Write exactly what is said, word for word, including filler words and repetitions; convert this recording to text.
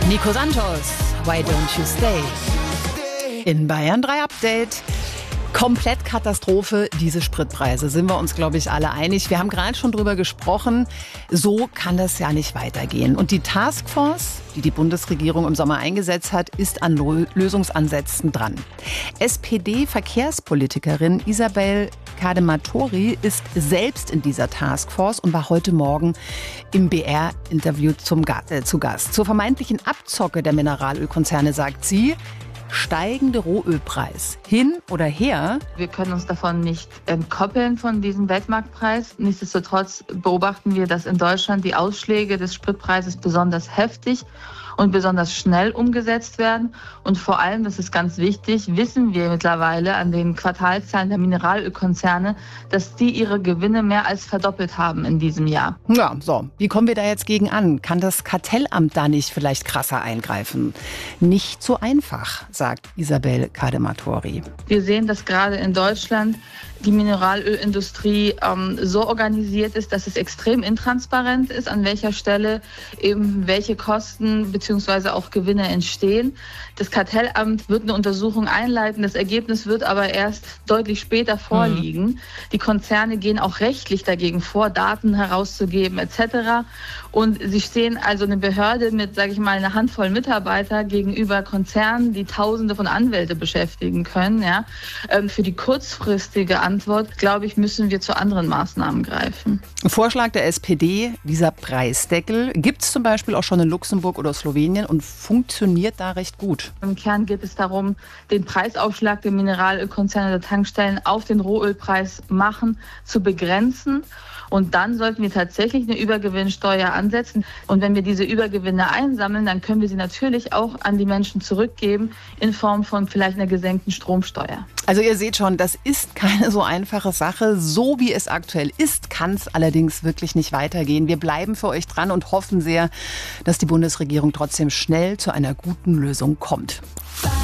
Nico Santos, Why Don't You Stay? In Bayern drei Update. Komplett Katastrophe, diese Spritpreise, sind wir uns, glaube ich, alle einig. Wir haben gerade schon drüber gesprochen, so kann das ja nicht weitergehen. Und die Taskforce, die die Bundesregierung im Sommer eingesetzt hat, ist an Lösungsansätzen dran. S P D-Verkehrspolitikerin Isabel Kadematori ist selbst in dieser Taskforce und war heute Morgen im B R-Interview zum Ga- äh, zu Gast. Zur vermeintlichen Abzocke der Mineralölkonzerne sagt sie: Steigende Rohölpreis. Hin oder her? Wir können uns davon nicht entkoppeln von diesem Weltmarktpreis. Nichtsdestotrotz beobachten wir, dass in Deutschland die Ausschläge des Spritpreises besonders heftig und besonders schnell umgesetzt werden. Und vor allem, das ist ganz wichtig, wissen wir mittlerweile an den Quartalszahlen der Mineralölkonzerne, dass die ihre Gewinne mehr als verdoppelt haben in diesem Jahr. Ja, so. Wie kommen wir da jetzt gegen an? Kann das Kartellamt da nicht vielleicht krasser eingreifen? Nicht so einfach, sagt Isabel Kadematori. Wir sehen, dass gerade in Deutschland die Mineralölindustrie ähm, so organisiert ist, dass es extrem intransparent ist, an welcher Stelle eben welche Kosten bzw. auch Gewinne entstehen. Das Kartellamt wird eine Untersuchung einleiten, das Ergebnis wird aber erst deutlich später vorliegen. Mhm. Die Konzerne gehen auch rechtlich dagegen vor, Daten herauszugeben et cetera. Und sie stehen also eine Behörde mit, sage ich mal, einer Handvoll Mitarbeiter gegenüber Konzernen, die Tausende von Anwälte beschäftigen können. Ja. Ähm, für die kurzfristige Antwort, glaube ich, müssen wir zu anderen Maßnahmen greifen. Vorschlag der S P D, dieser Preisdeckel, gibt es zum Beispiel auch schon in Luxemburg oder Slowenien und funktioniert da recht gut. Im Kern geht es darum, den Preisaufschlag der Mineralölkonzerne der Tankstellen auf den Rohölpreis machen, zu begrenzen. Und dann sollten wir tatsächlich eine Übergewinnsteuer ansetzen. Und wenn wir diese Übergewinne einsammeln, dann können wir sie natürlich auch an die Menschen zurückgeben in Form von vielleicht einer gesenkten Stromsteuer. Also ihr seht schon, das ist keine so einfache Sache. So wie es aktuell ist, kann es allerdings wirklich nicht weitergehen. Wir bleiben für euch dran und hoffen sehr, dass die Bundesregierung trotzdem schnell zu einer guten Lösung kommt.